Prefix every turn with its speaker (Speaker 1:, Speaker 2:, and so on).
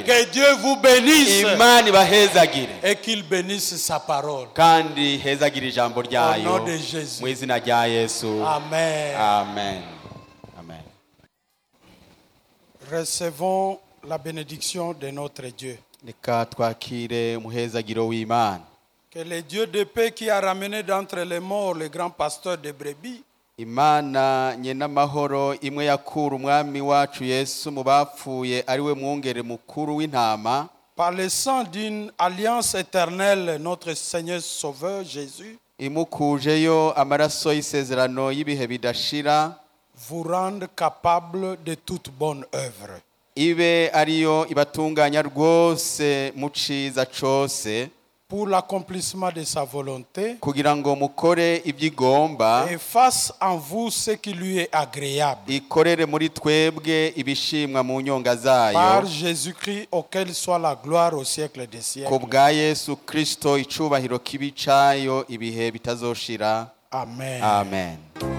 Speaker 1: Que Dieu vous bénisse.
Speaker 2: Imana ibahezagire.
Speaker 1: Et qu'il bénisse sa parole.
Speaker 2: Kandi hezagire ijambo ryayo.
Speaker 1: Au nom de Jésus.
Speaker 2: Mu izina rya Yesu.
Speaker 1: Amen.
Speaker 2: Amen. Amen.
Speaker 1: Recevons la bénédiction de notre Dieu.
Speaker 2: Reka twakire umuhezagiro w'Imana.
Speaker 1: Que le Dieu de paix qui a ramené d'entre les morts le grand pasteur de brebis,
Speaker 2: Imana nyena mahoro imwe yakura umwami wacu Yesu mu bapfuye ari we mwungere mukuru w'intama,
Speaker 1: par le sang d'une alliance éternelle, notre Seigneur Sauveur Jésus,
Speaker 2: imukujeyo amaraso y'isezerano y'ibihe bidashira,
Speaker 1: vous rende capable de toute bonne œuvre.
Speaker 2: Ibe ariyo ibatunganya rwose mu ciza cose,
Speaker 1: pour l'accomplissement de sa volonté,
Speaker 2: kugira ngo mukore ibyigomba,
Speaker 1: et fasse en vous ce qui lui est agréable.
Speaker 2: Ikorere muri twebwe ibishimwa mu nyonga zayo.
Speaker 1: Par Jésus-Christ, auquel soit la gloire au siècle des siècles.
Speaker 2: Kubwa Yesu Kristo icubahiro kibi cayo ibihe bitazoshira.
Speaker 1: Amen.
Speaker 2: Amen.